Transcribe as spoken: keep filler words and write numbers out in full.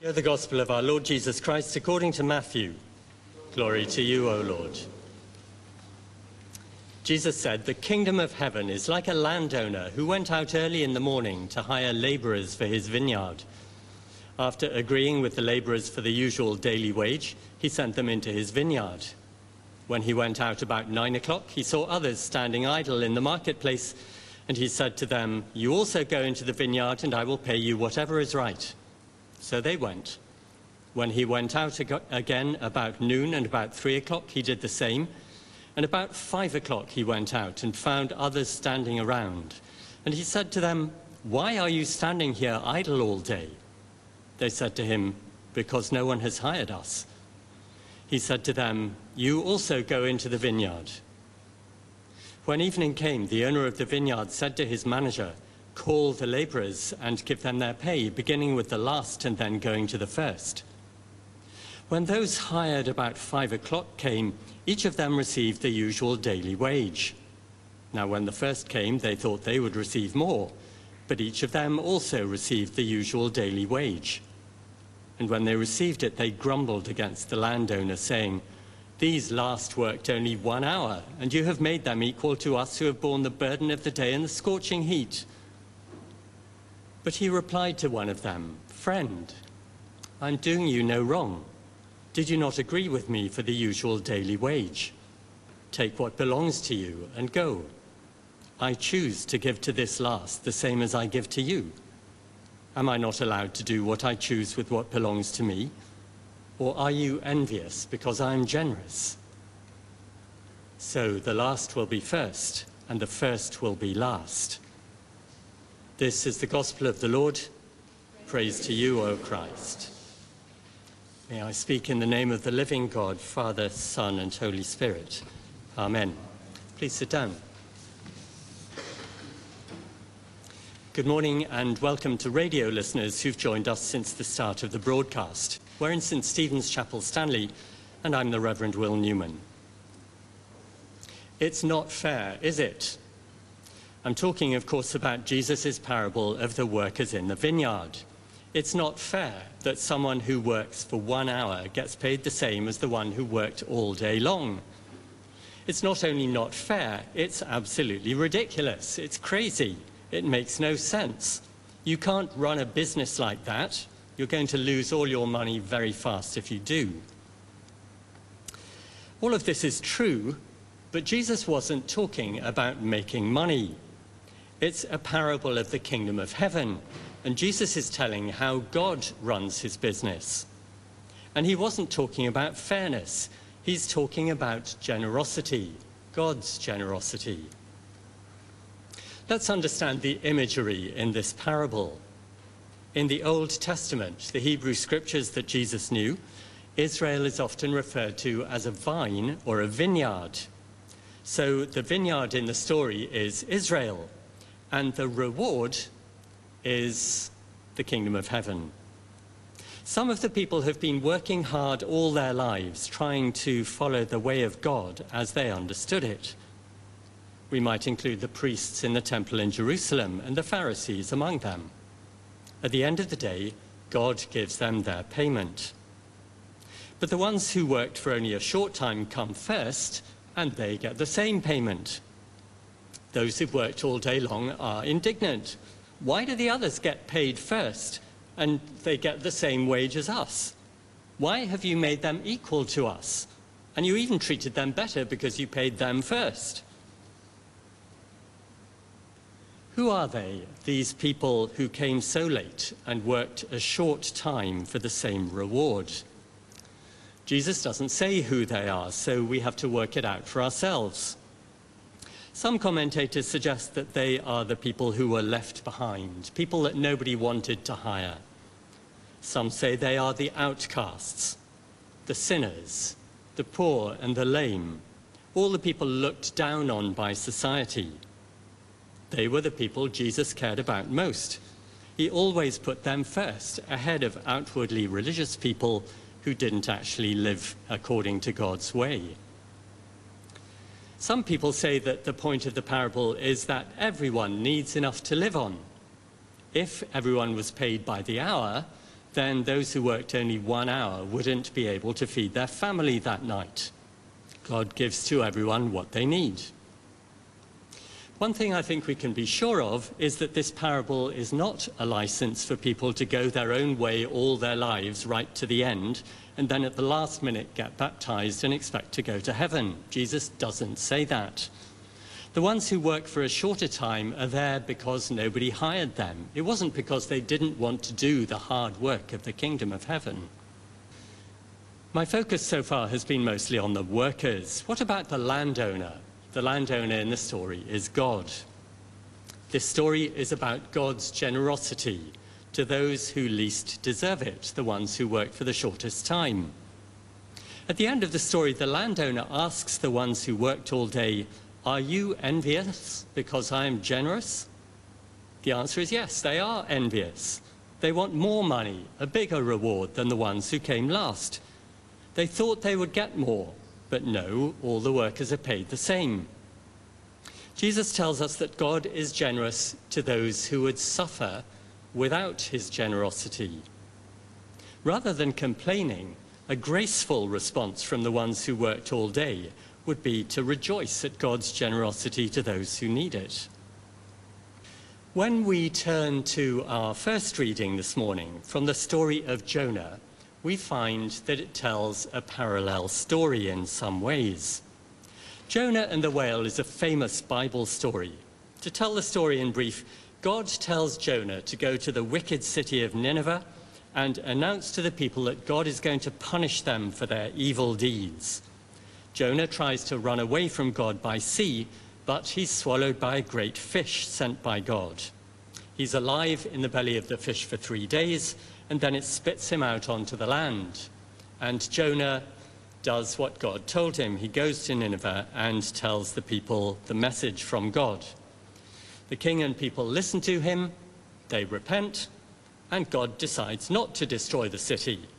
The Gospel of our Lord Jesus Christ according to Matthew. Glory to you, O Lord. Jesus said, "The kingdom of heaven is like a landowner who went out early in the morning to hire laborers for his vineyard. After agreeing with the laborers for the usual daily wage, he sent them into his vineyard. When he went out about nine o'clock, he saw others standing idle in the marketplace, and he said to them, 'You also go into the vineyard, and I will pay you whatever is right.' So they went. When he went out ag- again about noon and about three o'clock, he did the same. And about five o'clock he went out and found others standing around. And he said to them, 'Why are you standing here idle all day?' They said to him, 'Because no one has hired us.' He said to them, 'You also go into the vineyard.' When evening came, the owner of the vineyard said to his manager, 'Call the laborers and give them their pay, beginning with the last and then going to the first.' When those hired about five o'clock came, each of them received the usual daily wage. Now when the first came, they thought they would receive more, but each of them also received the usual daily wage. And when they received it, they grumbled against the landowner, saying, 'These last worked only one hour, and you have made them equal to us who have borne the burden of the day and the scorching heat.' But he replied to one of them, 'Friend, I'm doing you no wrong. Did you not agree with me for the usual daily wage? Take what belongs to you and go. I choose to give to this last the same as I give to you. Am I not allowed to do what I choose with what belongs to me? Or are you envious because I am generous?' So the last will be first, and the first will be last." This is the gospel of the Lord. Praise to you, O Christ. May I speak in the name of the living God, Father, Son, and Holy Spirit. Amen. Please sit down. Good morning and welcome to radio listeners who've joined us since the start of the broadcast. We're in Saint Stephen's Chapel, Stanley, and I'm the Reverend Will Newman. It's not fair, is it? I'm talking, of course, about Jesus' parable of the workers in the vineyard. It's not fair that someone who works for one hour gets paid the same as the one who worked all day long. It's not only not fair, it's absolutely ridiculous. It's crazy. It makes no sense. You can't run a business like that. You're going to lose all your money very fast if you do. All of this is true, but Jesus wasn't talking about making money. It's a parable of the kingdom of heaven, and Jesus is telling how God runs his business. And he wasn't talking about fairness. He's talking about generosity, God's generosity. Let's understand the imagery in this parable. In the Old Testament, the Hebrew scriptures that Jesus knew, Israel is often referred to as a vine or a vineyard. So the vineyard in the story is Israel, and the reward is the kingdom of heaven. Some of the people have been working hard all their lives, trying to follow the way of God as they understood it. We might include the priests in the temple in Jerusalem and the Pharisees among them. At the end of the day, God gives them their payment. But the ones who worked for only a short time come first, and they get the same payment. Those who've worked all day long are indignant. Why do the others get paid first, and they get the same wage as us? Why have you made them equal to us? And you even treated them better because you paid them first. Who are they, these people who came so late and worked a short time for the same reward? Jesus doesn't say who they are, so we have to work it out for ourselves. Some commentators suggest that they are the people who were left behind, people that nobody wanted to hire. Some say they are the outcasts, the sinners, the poor and the lame, all the people looked down on by society. They were the people Jesus cared about most. He always put them first, ahead of outwardly religious people who didn't actually live according to God's way. Some people say that the point of the parable is that everyone needs enough to live on. If everyone was paid by the hour, then those who worked only one hour wouldn't be able to feed their family that night. God gives to everyone what they need. One thing I think we can be sure of is that this parable is not a license for people to go their own way all their lives right to the end, and then at the last minute get baptized and expect to go to heaven. Jesus doesn't say that. The ones who work for a shorter time are there because nobody hired them. It wasn't because they didn't want to do the hard work of the kingdom of heaven. My focus so far has been mostly on the workers. What about the landowner? The landowner in the story is God. This story is about God's generosity to those who least deserve it, the ones who work for the shortest time. At the end of the story, the landowner asks the ones who worked all day, "Are you envious because I am generous?" The answer is yes, they are envious. They want more money, a bigger reward than the ones who came last. They thought they would get more, but no, all the workers are paid the same. Jesus tells us that God is generous to those who would suffer without his generosity. Rather than complaining, a graceful response from the ones who worked all day would be to rejoice at God's generosity to those who need it. When we turn to our first reading this morning from the story of Jonah, we find that it tells a parallel story in some ways. Jonah and the whale is a famous Bible story. To tell the story in brief, God tells Jonah to go to the wicked city of Nineveh and announce to the people that God is going to punish them for their evil deeds. Jonah tries to run away from God by sea, but he's swallowed by a great fish sent by God. He's alive in the belly of the fish for three days, and then it spits him out onto the land. And Jonah does what God told him. He goes to Nineveh and tells the people the message from God. The king and people listen to him, they repent, and God decides not to destroy the city.